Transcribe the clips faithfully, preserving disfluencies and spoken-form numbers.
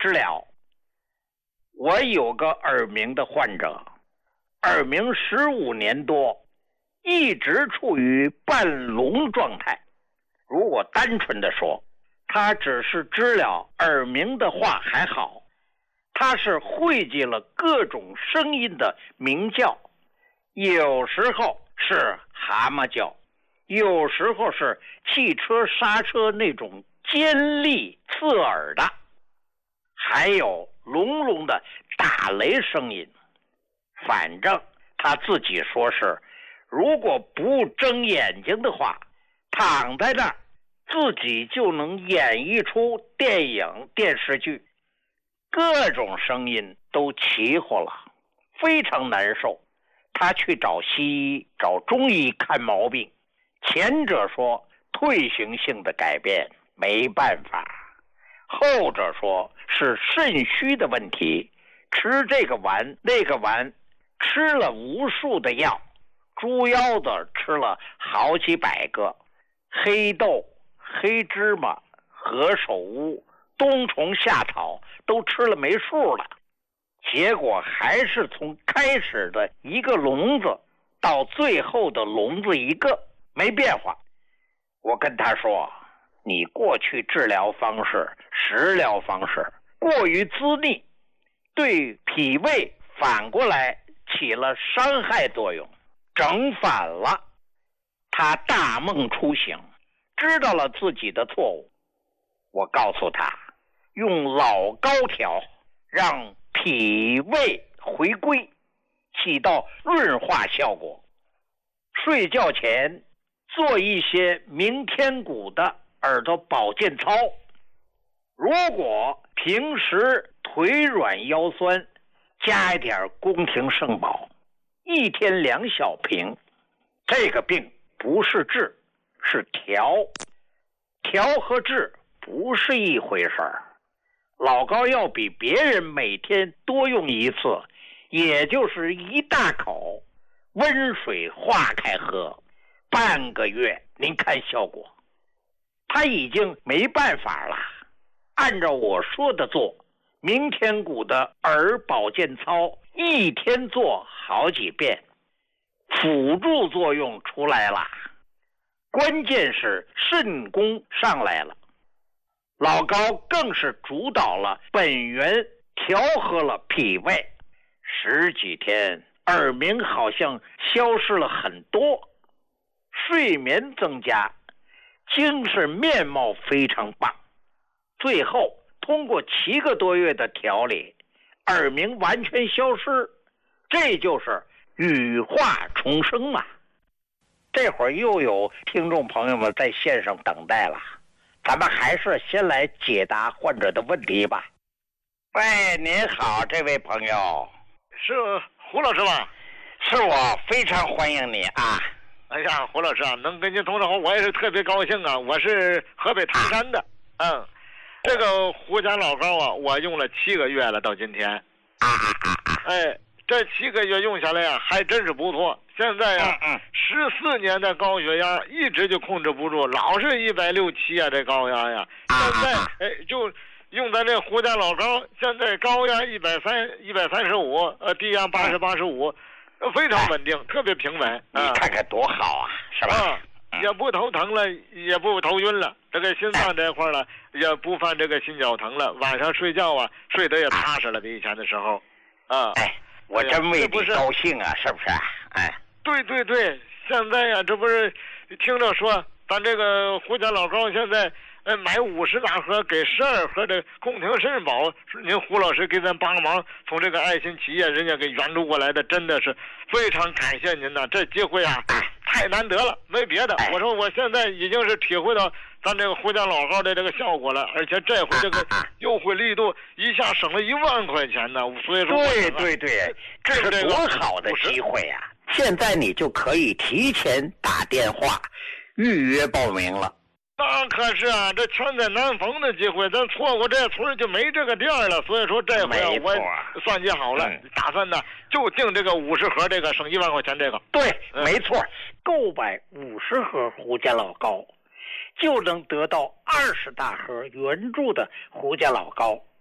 治疗。我有个耳鸣的患者，耳鸣十五年多，一直处于半聋状态。如果单纯的说，他只是知了耳鸣的话还好，他是汇集了各种声音的鸣叫，有时候是蛤蟆叫，有时候是汽车刹车那种尖利刺耳的，还有隆隆的打雷声音。反正他自己说是，如果不睁眼睛的话，躺在那儿自己就能演绎出电影电视剧，各种声音都齐活了，非常难受。他去找西医找中医看毛病，前者说退行性的改变没办法，后者说是肾虚的问题，吃这个丸那个丸，吃了无数的药，猪腰子吃了好几百个，黑豆、黑芝麻、何首乌、冬虫夏草都吃了没数了，结果还是从开始的一个聋子到最后的聋子一个，没变化。我跟他说，你过去治疗方式食疗方式过于滋腻，对脾胃反过来起了伤害作用，整反了。他大梦初醒，知道了自己的错误。我告诉他，用老高条让脾胃回归，起到润化效果。睡觉前做一些明天鼓的耳朵保健操。如果平时腿软腰酸，加一点宫廷圣宝，一天两小瓶。这个病不是治，是调。调和治不是一回事儿。老高要比别人每天多用一次，也就是一大口温水化开喝，半个月您看效果。他已经没办法了，按照我说的做，明天鼓的耳保健操一天做好几遍，辅助作用出来了，关键是肾功上来了。老高更是主导了本源，调和了脾胃，十几天耳鸣好像消失了很多，睡眠增加，精神面貌非常棒。最后通过七个多月的调理，耳鸣完全消失，这就是羽化重生嘛。这会儿又有听众朋友们在线上等待了，咱们还是先来解答患者的问题吧。喂，您好，这位朋友。 是胡老师吧？ 是我，非常欢迎你啊。 哎呀，胡老师啊，能跟您通上话，我也是特别高兴啊。我是河北唐山的，啊、嗯，这个胡家老高啊，我用了七个月了，到今天。 啊啊啊！ 哎，这七个月用下来啊，还真是不错。现在呀、啊， 嗯十四年的高血压一直就控制不住，老是一百六七啊，这高压呀。现在哎，就用咱这胡家老高，现在高压一百三一百三十五，呃，低压八十八十五。非常稳定，哎、特别平稳。 你看看多好啊，是吧？ 啊，也不头疼了，也不头晕了。这个心脏这块了，哎、也不犯这个心绞疼了。晚上睡觉啊，睡得也踏实了，比以前的时候。啊， 哎，我真为你高兴啊，是不是？哎， 对对对，现在呀、啊，这不是听着说，咱这个胡家老高现在。呃，买五十大盒，给十二盒的宫廷肾宝，是您胡老师给咱帮忙，从这个爱心企业人家给援助过来的，真的是非常感谢您呐！这机会啊，太难得了，没别的。我说我现在已经是体会到咱这个胡家老高的这个效果了，而且这回这个优惠力度一下省了一万块钱呢，所以说对对对，这是多好的机会呀、啊！现在你就可以提前打电话预约报名了。 那可是啊，这全在南丰的机会，咱错过这村就没这个店了。所以说这回啊，我算计好了，嗯、打算呢就订这个五十盒，这个省一万块钱这个。 对，嗯、没错，购买五十盒胡家老高，就能得到二十大盒原著的胡家老高，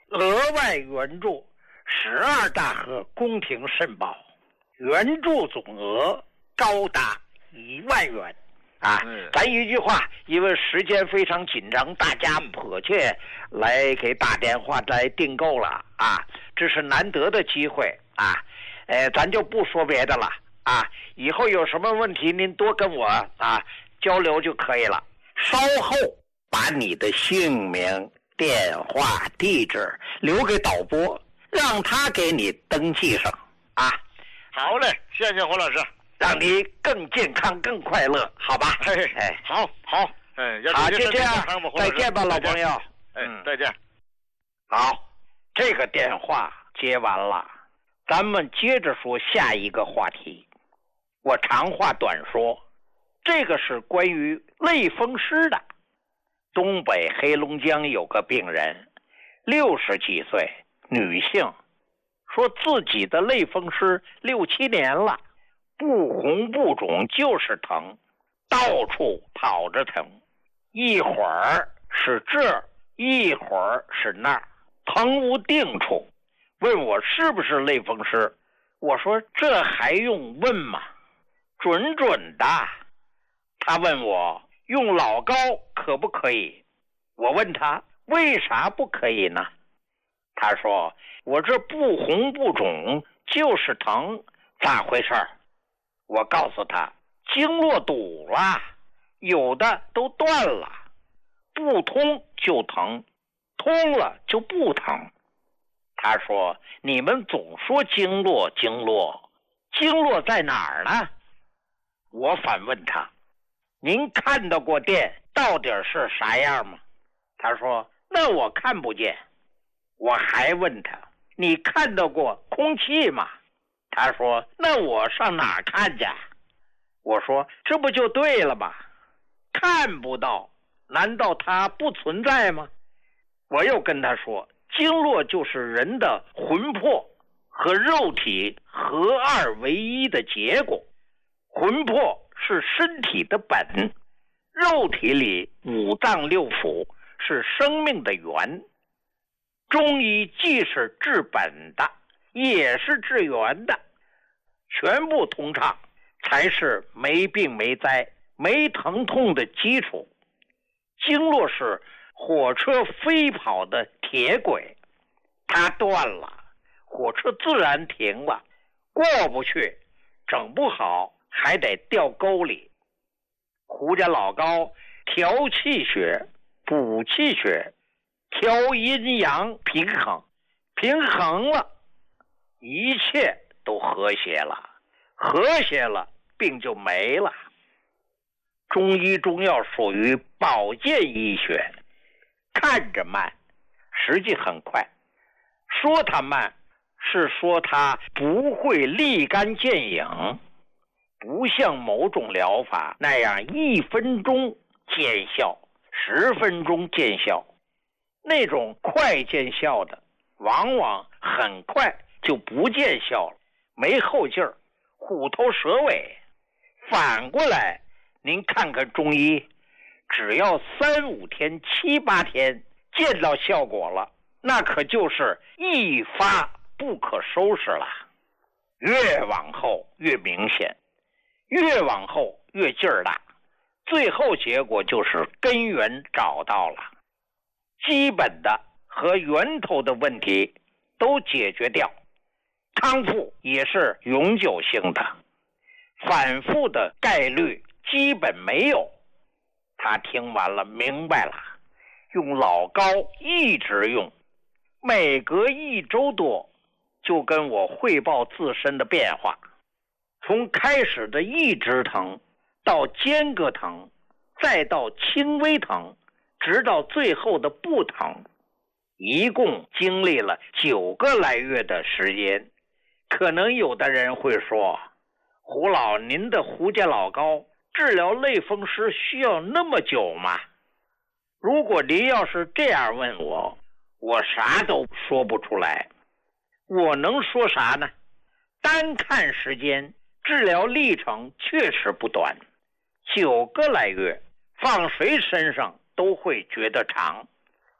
额外援助十二大盒宫廷肾宝，援助总额高达一万元。啊，咱一句话，因为时间非常紧张，大家迫切来给打电话来订购了啊，这是难得的机会啊，呃，咱就不说别的了啊，以后有什么问题您多跟我啊交流就可以了。稍后把你的姓名、电话、地址留给导播，让他给你登记上啊。 好嘞，谢谢胡老师。 让你更健康、更快乐，好吧？ 哎哎，好好，哎， 好，就这样，再见吧，老朋友。 哎，再见。 好，这个电话接完了，咱们接着说下一个话题。我长话短说，这个是关于类风湿的。东北黑龙江有个病人，六十几岁，女性，说自己的类风湿六七年了。不红不肿就是疼，到处跑着疼，一会儿是这儿，一会儿是那儿，疼无定处。问我是不是类风湿，我说这还用问吗？准准的。他问我用老膏可不可以，我问他为啥不可以呢？他说我这不红不肿就是疼，咋回事？我告诉他，经络堵了，有的都断了，不通就疼，通了就不疼。他说，你们总说经络经络，经络在哪儿呢？我反问他，您看到过电到底是啥样吗？他说，那我看不见。我还问他，你看到过空气吗？他说，那我上哪儿看去？我说，这不就对了吗？看不到，难道它不存在吗？我又跟他说，经络就是人的魂魄和肉体合二为一的结果。魂魄是身体的本，肉体里五脏六腑是生命的源。中医既是治本的，也是治源的，全部通畅，才是没病没灾、没疼痛的基础。经络是火车飞跑的铁轨，它断了，火车自然停了，过不去，整不好还得掉沟里。胡家老高调气血、补气血，调阴阳平衡，平衡了，一切都和谐了，和谐了，病就没了。中医中药属于保健医学，看着慢，实际很快。说它慢，是说它不会立竿见影，不像某种疗法那样一分钟见效，十分钟见效。那种快见效的，往往很快就不见效了，没后劲儿，虎头蛇尾。反过来，您看看中医，只要三五天、七八天见到效果了，那可就是一发不可收拾了。越往后越明显，越往后越劲儿大，最后结果就是根源找到了，基本的和源头的问题都解决掉，康复也是永久性的，反复的概率基本没有。他听完了明白了，用老膏一直用，每隔一周多就跟我汇报自身的变化，从开始的一直疼到间隔疼，再到轻微疼，直到最后的不疼，一共经历了九个来月的时间。可能有的人会说，胡老，您的胡家老膏治疗类风湿需要那么久吗？如果您要是这样问我，我啥都说不出来。我能说啥呢？单看时间，治疗历程确实不短，九个来月放谁身上都会觉得长。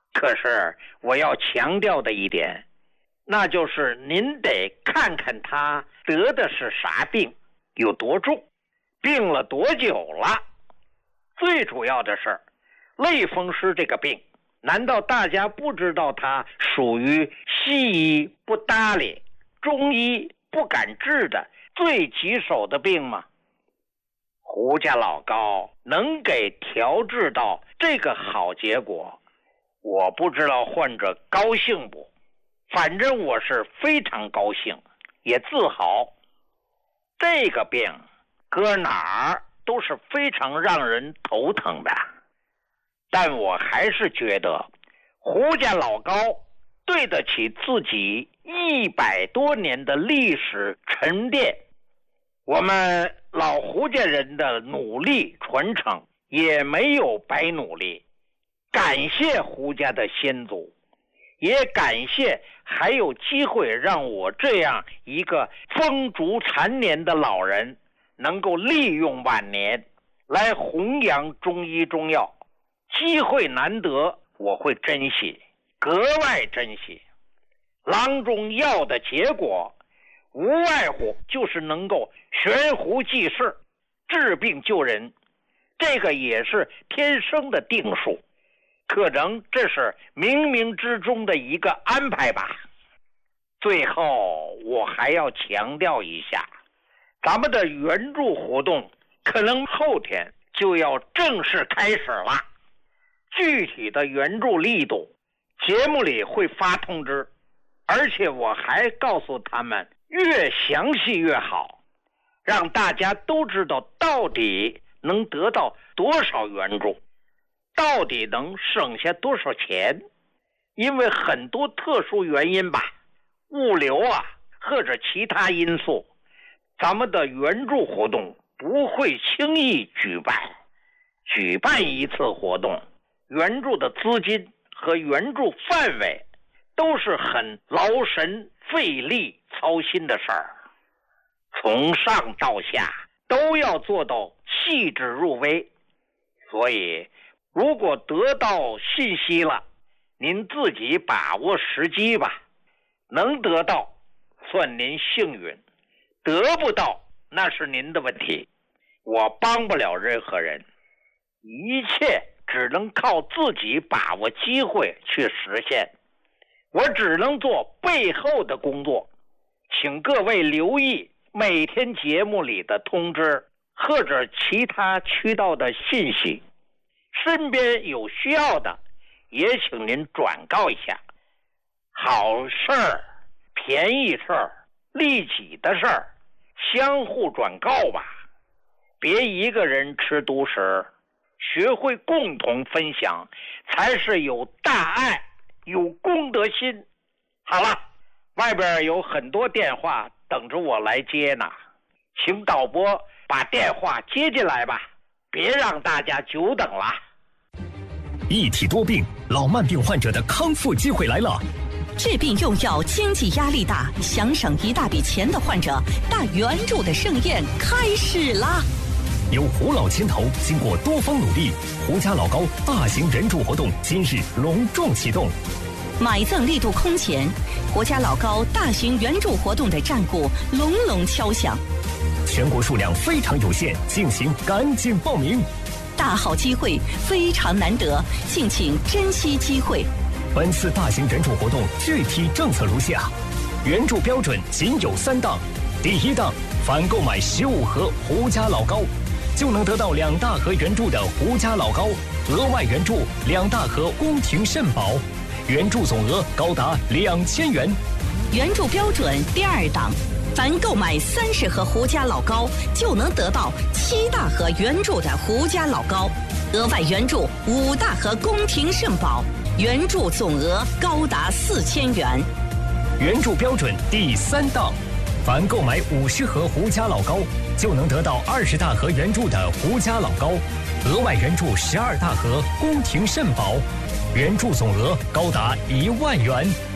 可是我要强调的一点，那就是您得看看他得的是啥病，有多重，病了多久了。最主要的是类风湿这个病，难道大家不知道它属于西医不搭理、中医不敢治的最棘手的病吗？胡家老高能给调治到这个好结果，我不知道患者高兴不，反正我是非常高兴，也自豪。这个病搁哪儿都是非常让人头疼的，但我还是觉得胡家老高对得起自己一百多年的历史沉淀。我们老胡家人的努力传承也没有白努力，感谢胡家的先祖，也感谢还有机会让我这样一个风烛残年的老人能够利用晚年来弘扬中医中药。机会难得，我会珍惜，格外珍惜。郎中药的结果无外乎就是能够悬壶济世，治病救人，这个也是天生的定数，可能这是冥冥之中的一个安排吧。最后我还要强调一下，咱们的援助活动可能后天就要正式开始了，具体的援助力度节目里会发通知，而且我还告诉他们越详细越好，让大家都知道到底能得到多少援助，到底能省下多少钱。因为很多特殊原因吧，物流啊或者其他因素，咱们的援助活动不会轻易举办。举办一次活动，援助的资金和援助范围都是很劳神费力操心的事儿，从上到下都要做到细致入微。所以如果得到信息了，您自己把握时机吧，能得到算您幸运，得不到那是您的问题，我帮不了任何人，一切只能靠自己把握机会去实现。我只能做背后的工作，请各位留意每天节目里的通知或者其他渠道的信息，身边有需要的也请您转告一下。好事儿、便宜事儿、利己的事儿，相互转告吧，别一个人吃独食，学会共同分享，才是有大爱有公德心。好了，外边有很多电话等着我来接呢，请导播把电话接进来吧，别让大家久等了。 一体多病，老慢病患者的康复机会来了。 治病用药经济压力大，想省一大笔钱的患者，大援助的盛宴开始啦！ 由胡老牵头，经过多方努力，胡家老高大型援助活动今日隆重启动。 买赠力度空前，胡家老高大型援助活动的战鼓隆隆敲响。 全国数量非常有限，敬请赶紧报名。 大好机会非常难得，敬请珍惜机会。 本次大型援助活动具体政策如下：援助标准仅有三档。第一档，凡购买十五盒胡家老高，就能得到两大盒援助的胡家老高，额外援助两大盒宫廷肾宝，援助总额高达两千元。 援助标准第二档，凡购买三十盒胡家老高，就能得到七大盒援助的胡家老高，额外援助五大盒宫廷肾宝，援助总额高达四千元。 援助标准第三档，凡购买五十盒胡家老高，就能得到二十大盒援助的胡家老高，额外援助十二大盒宫廷肾宝，援助总额高达一万元。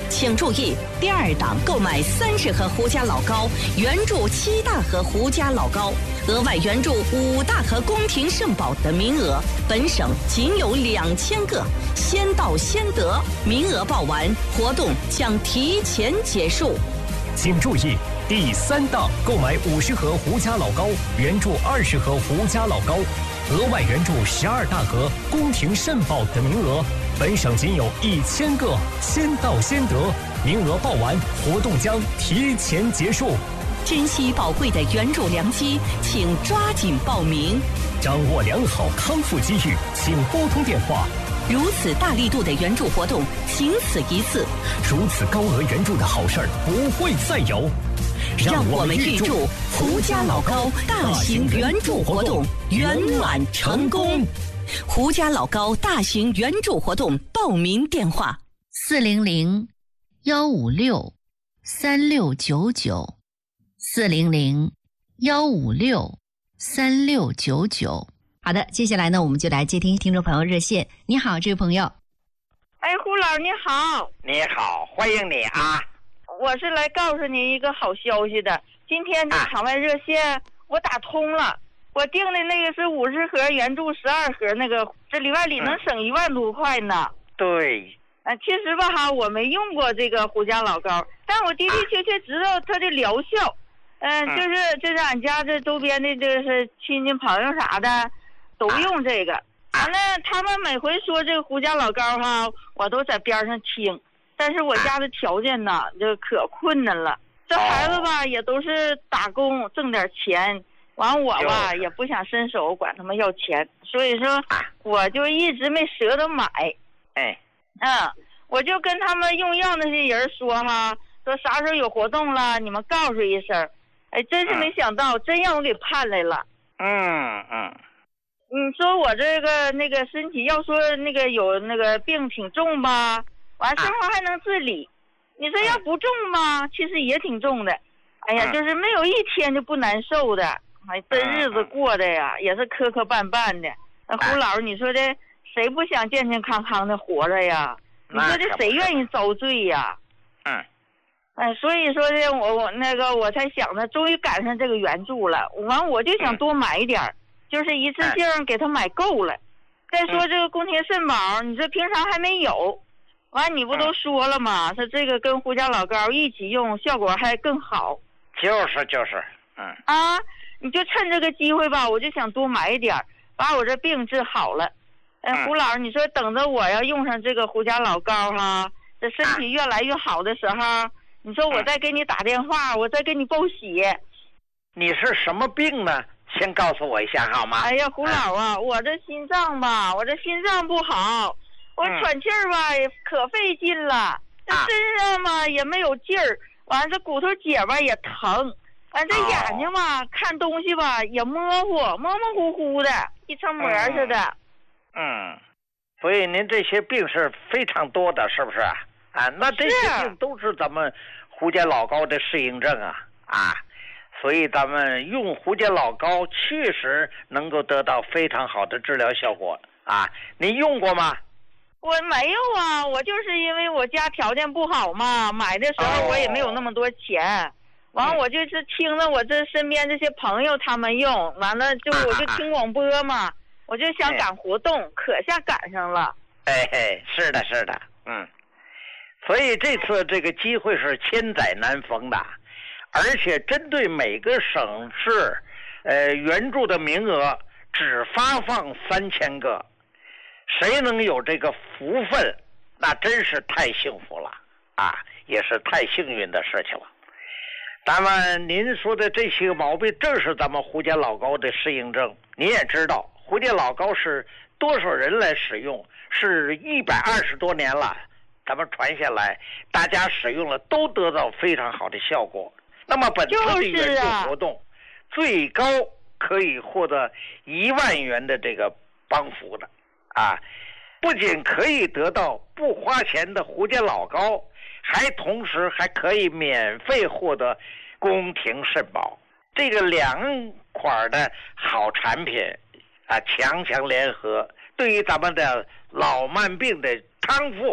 请注意，第二档购买三十盒胡家老高，原注七大盒胡家老高，额外原注五大盒宫廷圣宝的名额，本省仅有两千个，先到先得，名额报完，活动将提前结束。 请注意，第三档购买五十盒胡家老高，原注二十盒胡家老高，额外原注十二大盒宫廷圣宝的名额，本省仅有一千个，先到先得，名额报完，活动将提前结束。 珍惜宝贵的原注良机，请抓紧报名。 掌握良好康复机遇，请拨通电话。 如此大力度的援助活动，仅此一次。 如此高额援助的好事儿不会再有。 让我们预祝胡家老高大型援助活动圆满成功。胡家老高大型援助活动报名电话： 四零零幺五六三六九九，四零零幺五六三六九九。好的，接下来呢，我们就来接听听众朋友热线。你好，这位朋友。 哎，胡老你好。 你好，欢迎你啊！ 我是来告诉您一个好消息的。今天这场外热线、啊、我打通了，我订的那个是五十盒原注十二盒，那个这里外里能省一万多块呢。 嗯、对。 啊，其实吧哈，我没用过这个胡家老高，但我的的确确知道它的疗效。嗯、呃，就是就是俺家这周边的这是亲戚朋友啥的。都用这个，完了，他们每回说这个胡家老高哈，我都在边上听。但是我家的条件呢，就可困难了。这孩子吧，也都是打工挣点钱，完我吧也不想伸手管他们要钱，所以说我就一直没舍得买。 哎， 嗯，我就跟他们用药那些人说哈，说啥时候有活动了，你们告诉一声。哎，真是没想到，真让我给盼来了。 嗯嗯。 你说我这个那个身体，要说那个有那个病挺重吧，完生活还能自理。你说要不重吧，其实也挺重的。哎呀，就是没有一天就不难受的。哎，这日子过的呀，也是磕磕绊绊的。那胡老师，你说这谁不想健健康康的活着呀？你说这谁愿意遭罪呀？ 嗯。 哎，所以说呢，我我那个我才想着，终于赶上这个援助了。完，我就想多买一点。就是一次性给他买够了。再说这个宫廷肾宝，你这平常还没有，完你不都说了吗？说这个跟胡家老高一起用，效果还更好。 就是就是，嗯啊，你就趁这个机会吧，我就想多买一点，把我这病治好了。哎、呃，胡老师，你说等着我要用上这个胡家老高哈，这身体越来越好的时候，你说我再给你打电话，我再给你报喜。 你是什么病呢？先告诉我一下好吗？ 哎呀，胡老啊，嗯、我这心脏吧，我这心脏不好，我喘气儿吧也可费劲了，这身上吧也没有劲儿，完了这骨头节吧也疼，完这眼睛吧、哦、看东西吧也模糊，模模糊糊的，一层膜似的。 嗯，所以您这些病是非常多的，是不是啊？啊，那这些病都是咱们胡家老高的适应症啊啊。所以咱们用胡家老高确实能够得到非常好的治疗效果啊！您用过吗？ 我没有啊，我就是因为我家条件不好嘛，买的时候我也没有那么多钱，哦、完我就是听了我这身边这些朋友他们用，完了就我就听广播嘛，啊、我就想赶活动，哎、可下赶上了。 哎嘿，是的，是的，嗯，所以这次这个机会是千载难逢的。而且针对每个省市，呃，援助的名额只发放三千个，谁能有这个福分，那真是太幸福了啊，也是太幸运的事情了。咱们您说的这些个毛病，正是咱们胡家老高的适应症。您也知道，胡家老高是多少人来使用，是一百二十多年了，咱们传下来，大家使用了都得到非常好的效果。那么本次的援助活动，啊、最高可以获得一万元的这个帮扶的，啊，不仅可以得到不花钱的胡家老高，还同时还可以免费获得宫廷肾宝，这个两款的好产品啊，强强联合，对于咱们的老慢病的康复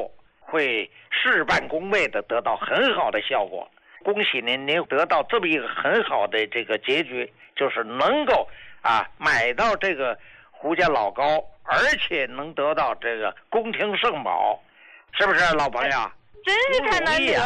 会事半功倍的得到很好的效果。恭喜您，您得到这么一个很好的这个结局，就是能够啊买到这个胡家老高，而且能得到这个宫廷圣宝，是不是老朋友？ 真是太难得